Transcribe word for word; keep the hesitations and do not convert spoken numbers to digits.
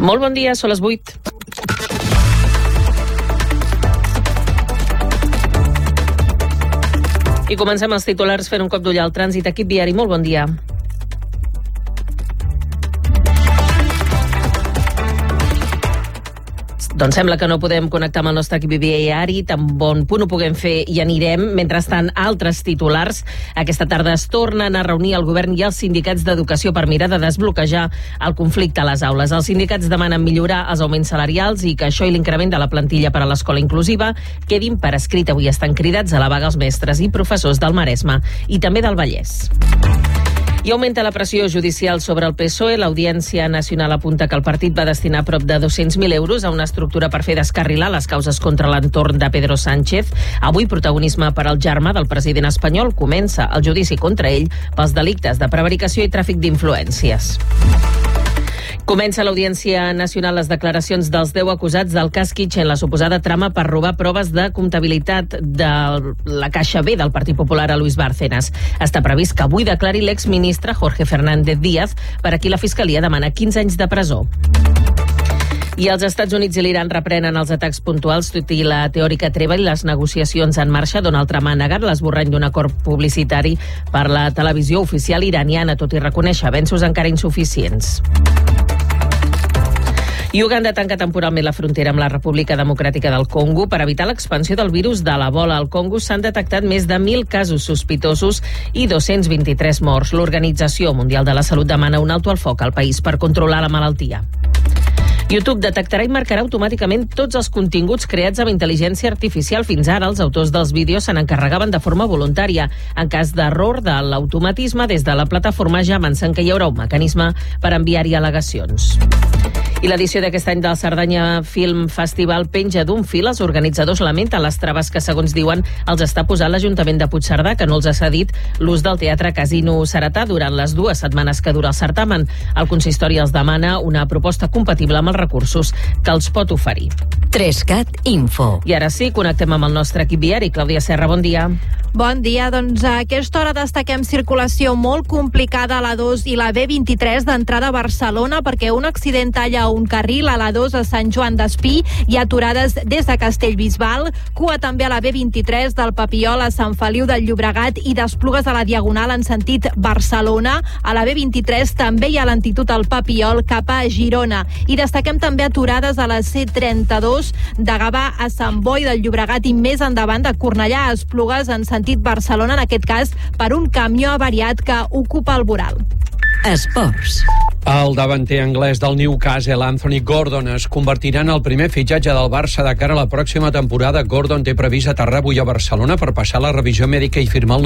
Molt bon dia, són les vuit. I comencem els titulars fent un cop d'ull al trànsit. Equip viari, molt bon dia. Doncs sembla que no podem connectar amb el nostre equip viari, tan bon punt ho puguem fer i anirem. Mentrestant, altres titulars. Aquesta tarda es tornen a reunir el govern i els sindicats d'educació per mirar de desbloquejar el conflicte a les aules. Els sindicats demanen millorar els augments salarials i que això i l'increment de la plantilla per a l'escola inclusiva quedin per escrit. Avui estan cridats a la vaga els mestres i professors del Maresme i també del Vallès. I augmenta la pressió judicial sobre el P S O E. L'Audiència Nacional apunta que el partit va destinar prop de dos-cents mil euros a una estructura per fer descarrilar les causes contra l'entorn de Pedro Sánchez. Avui protagonisme per al germà del president espanyol. Comença el judici contra ell pels delictes de prevaricació i tràfic d'influències. Comença l'Audiència Nacional les declaracions dels deu acusats del cas Kitchen, la suposada trama per robar proves de comptabilitat de la Caixa B del Partit Popular a Luis Bárcenas. Està previst que avui declari l'exministre Jorge Fernández Díaz, per a qui la Fiscalia demana quinze anys de presó. I els Estats Units i l'Iran reprenen els atacs puntuals, tot i la teòrica treva i les negociacions en marxa. Donald Trump ha negat l'esborrany d'un acord publicitari per la televisió oficial iraniana, tot i reconèixer avenços encara insuficients. I Uganda tanca temporalment la frontera amb la República Democràtica del Congo per evitar l'expansió del virus de l'Ebola. Al Congo s'han detectat més de mil casos sospitosos i dos-cents vint-i-tres morts. L'Organització Mundial de la Salut demana un alto al foc al país per controlar la malaltia. YouTube detectarà i marcarà automàticament tots els continguts creats amb intel·ligència artificial. Fins ara, els autors dels vídeos se n'encarregaven de forma voluntària. En cas d'error de l'automatisme, des de la plataforma ja avancen que hi haurà un mecanisme per enviar-hi al·legacions. I l'edició d'aquest any del Cerdanya Film Festival penja d'un fil. Els organitzadors lamenten les traves que, segons diuen, els està posant l'Ajuntament de Puigcerdà, que no els ha cedit l'ús del Teatre Casino Ceretà durant les dues setmanes que dura el certamen. El consistori els demana una proposta compatible amb els recursos que els pot oferir. Trescat Info. I ara sí, connectem amb el nostre equip viari. Clàudia Serra, bon dia. Bon dia, doncs a aquesta hora destaquem circulació molt complicada a l'A dos i la B vint-i-tres d'entrada a Barcelona perquè un accident talla un carril a l'A dos a Sant Joan d'Espí i aturades des de Castellbisbal, cua també a la B vint-i-tres del Papiol a Sant Feliu del Llobregat i d'Esplugues a la Diagonal en sentit Barcelona. A la B vint-i-tres també hi ha lentitud al Papiol cap a Girona. I destaquem també aturades a la C trenta-dos de Gavà a Sant Boi del Llobregat i més endavant de Cornellà a Esplugues en sentit Barcelona, en aquest cas per un camió avariat que ocupa el voral. Esports. El davanter anglès del Newcastle, Anthony Gordon, es convertirà en el primer fitxatge del Barça de cara a la pròxima temporada. Gordon té previst aterrar avui a Barcelona per passar la revisió mèdica i firmar el